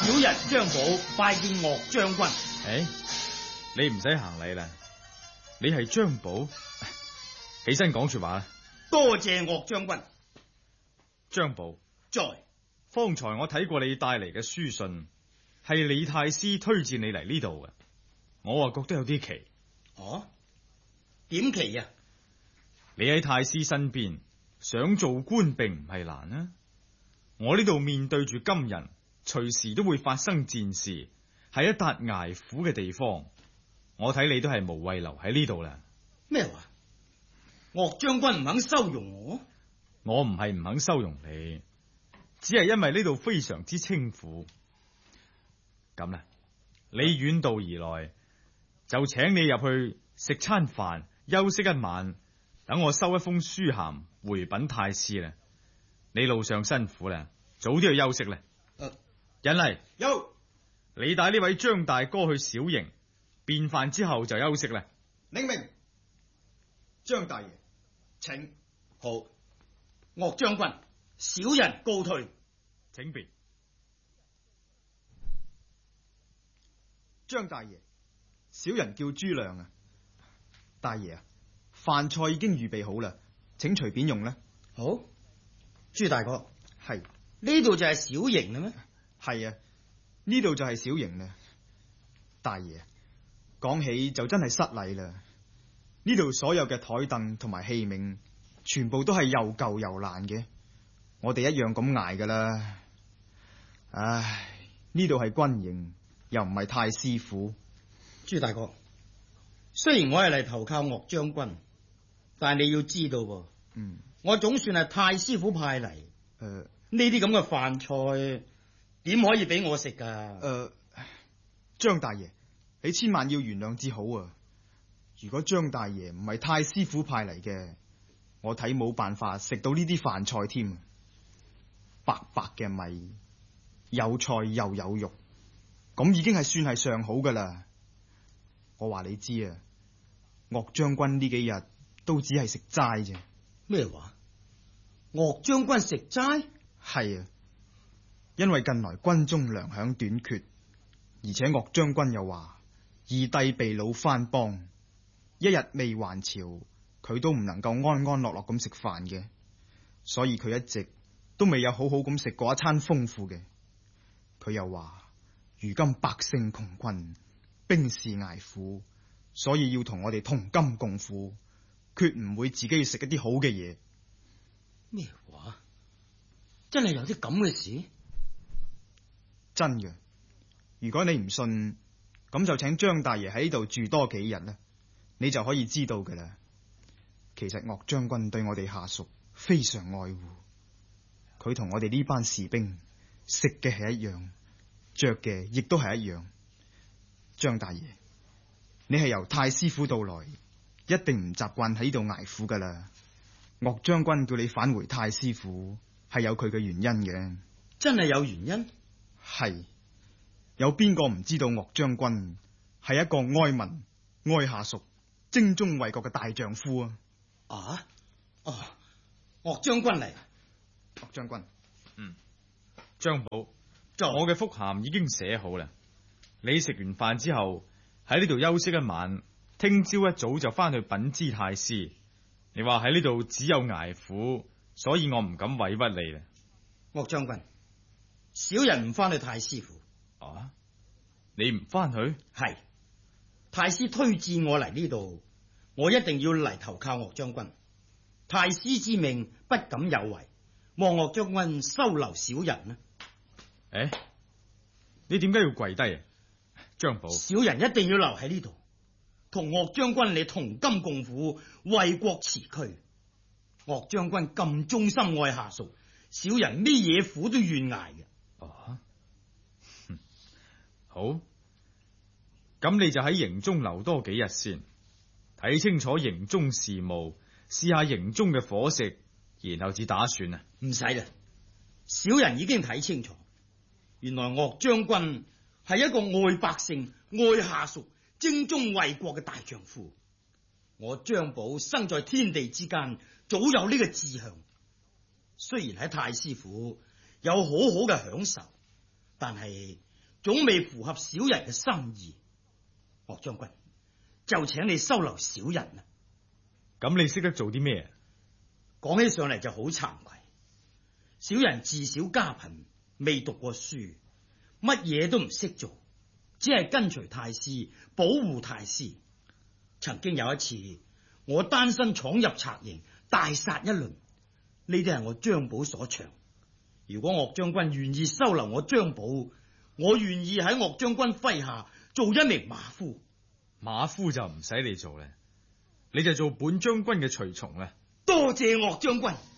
小人張寶拜見岳將軍。 你唔使行禮啦，你係張寶，起身講說話啦。 多謝岳將軍。 張寶， 在。 方才我睇過你帶嚟嘅書信，係李太師推薦你嚟呢度嘅，我覺得有啲奇。 哦，點奇啊？ 你喺太師身邊，想做官並唔係難啊！我呢度面對住金人，隨時都會發生戰事，係一笪捱苦嘅地方。我睇你都係無謂留喺呢度啦。 咩話？岳將軍唔肯收容我？ 我唔係唔肯收容你，只係因為呢度非常之清苦。咁啦，你遠道而來，就請你入去食餐飯，休息一晚，等我收一封書函回稟太師啦。你路上辛苦啦，早啲去休息啦。人嚟，你帶呢位張大哥去小營，便飯之後就休息啦。 領命。張大爺，請。 好。岳將軍，小人告退。 請便。 張大爺，小人叫朱亮啊。大爺啊，飯菜已經預備好啦，請隨便用啦。 好。朱大哥， 係呢度就係小營啦咩？ 係啊，呢度就係小營啦。大爺，講起就真係失禮啦。呢度所有嘅台凳同埋器皿，全部都係又舊又爛嘅，我哋一樣咁捱噶啦。唉，呢度係軍營，又唔係太師府。 朱大哥，雖然我係嚟投靠岳將軍，但係你要知道噃，我總算係太師府派嚟。呢啲咁嘅飯菜點可以俾我食噶？ 張大爺，你千萬要原諒至好啊！如果張大爺唔係太師府派嚟嘅，我睇冇辦法食到呢啲飯菜添。白白嘅米，有菜又有肉，咁已經係算係上好噶啦。我話你知啊，岳將軍呢幾日都只係食齋啫。 咩話？岳將軍食齋？ 係啊，因為近來軍中糧餉短缺，而且岳將軍又話二弟被擄番邦，一日未還朝，佢都唔能夠安安樂樂咁食飯嘅，所以佢一直都未有好好咁食過一餐豐富嘅。佢又話如今百姓窮困，兵士捱苦，所以要同我哋同甘共苦，決唔會自己食一啲好嘅嘢。 咩話？真係有啲咁嘅事？ 真嘅。如果你唔信，咁就請張大爺喺呢度住多幾日啦，你就可以知道噶啦。其實岳將軍對我哋下屬非常愛護，佢同我哋呢班士兵食嘅係一樣，着嘅亦都係一樣。張大爺，你係由太師府到來，一定唔習慣喺呢度捱苦噶啦。岳將軍叫你返回太師府，係有佢嘅原因嘅。 真係有原因？ 係。有邊個唔知道岳將軍係一個愛民、愛下屬、精忠衛國嘅大丈夫啊？ 岳將軍嚟。 岳將軍， 張寶，我嘅覆函已經寫好啦。你食完飯之後喺呢度休息一晚，聽朝一早就翻去稟知太師。你話喺呢度只有捱苦，所以我唔敢委屈你啦。 岳將軍，小人唔翻去太師府。 你唔翻去？ 係太師推薦我嚟呢度，我一定要嚟投靠岳將軍。太師之命不敢有違，望岳將軍收留小人呢？ 你點解要跪低啊？張寶， 小人一定要留喺呢度，同岳將軍你同甘共苦，為國辭軀。岳將軍咁忠心愛下屬，小人咩嘢苦都願挨嘅。 好，咁你就喺營中留多幾日先，睇清楚營中事務，試下營中嘅伙食，然後至打算啊。 唔使啦，小人已經睇清楚，原來岳將軍係一個愛百姓、愛下屬、精忠衛國嘅大丈夫。我張寶生在天地之間，早有呢個志向。雖然喺太師府有好好嘅享受，但係總未符合小人嘅心意。岳將軍，就請你收留小人啦。 咁你識得做啲咩？ 講起上嚟就好慚愧，小人自小家貧，未讀過書，乜嘢都唔識做，只係跟隨太師保護太師。曾經有一次，我單身闖入賊營，大殺一輪，呢啲係我張寶所長。如果岳將軍願意收留我張寶，我願意喺岳將軍麾下做一名馬夫。 馬夫就唔使你做咧，你就做本將軍嘅隨從啦。 多謝岳將軍。